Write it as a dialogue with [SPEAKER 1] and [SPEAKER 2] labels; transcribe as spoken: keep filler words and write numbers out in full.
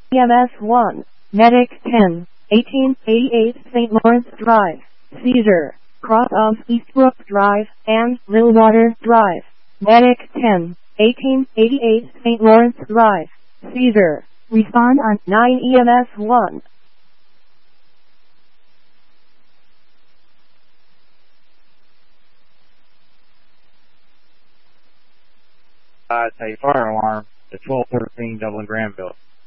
[SPEAKER 1] E M S one, Medic ten, eighteen eighty-eight Saint Lawrence Drive, Cedar, cross of Eastbrook Drive and Lillwater Drive. Medic ten, eighteen eighty-eight Saint Lawrence Drive, Cedar. Respond on nine E M S one.
[SPEAKER 2] Uh, it's a fire alarm, the twelve thirteen Dublin Granville.